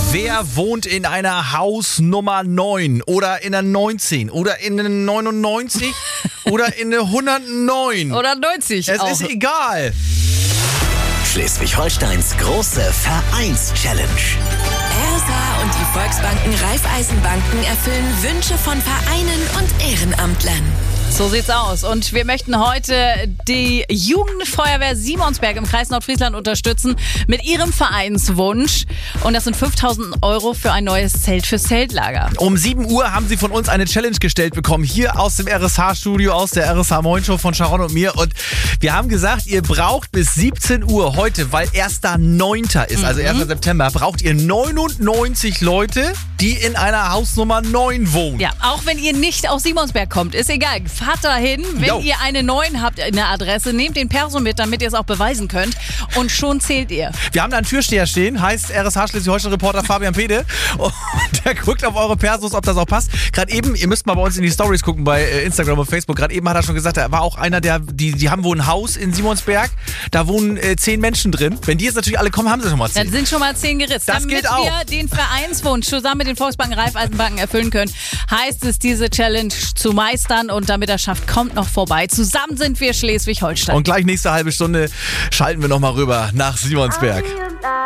Wer wohnt in einer Hausnummer 9 oder in der 19 oder in der 99 oder in der 109? Oder 90 Es auch. ist egal. Schleswig-Holsteins große Vereins-Challenge. RSH und die Volksbanken Raiffeisenbanken erfüllen Wünsche von Vereinen und Ehrenamtlern. So sieht's aus. Und wir möchten heute die Jugendfeuerwehr Simonsberg im Kreis Nordfriesland unterstützen mit ihrem Vereinswunsch. Und das sind 5.000 € für ein neues Zelt fürs Zeltlager. Um 7 Uhr haben sie von uns eine Challenge gestellt bekommen, hier aus dem RSH-Studio, aus der RSH Moin Show von Sharon und mir. Und wir haben gesagt, ihr braucht bis 17 Uhr heute, weil 1.9. ist, also 1. September, braucht ihr 99 Leute, die in einer Hausnummer 9 wohnen. Ja, auch wenn ihr nicht aus Simonsberg kommt, ist egal. Fahrt dahin, wenn ihr eine 9 habt in der Adresse, nehmt den Perso mit, damit ihr es auch beweisen könnt. Und schon zählt ihr. Wir haben da einen Türsteher stehen, heißt RSH Schleswig-Holstein-Reporter Fabian Pede. Und der guckt auf eure Persos, ob das auch passt. Gerade eben, ihr müsst mal bei uns in die Stories gucken, bei Instagram und Facebook. Gerade eben hat er schon gesagt, da war auch einer, die haben wohl ein Haus in Simonsberg. Da wohnen 10 Menschen drin. Wenn die jetzt natürlich alle kommen, haben sie schon mal 10. Dann sind schon mal 10 geritzt. Das Damit geht auch. wir den Vereinswunsch zusammen mit den Volksbanken Raiffeisenbanken erfüllen können, heißt es, diese Challenge zu meistern. Und damit er schafft, kommt noch vorbei. Zusammen sind wir Schleswig-Holstein. Und gleich nächste halbe Stunde schalten wir nochmal rüber nach Simonsberg. I'll be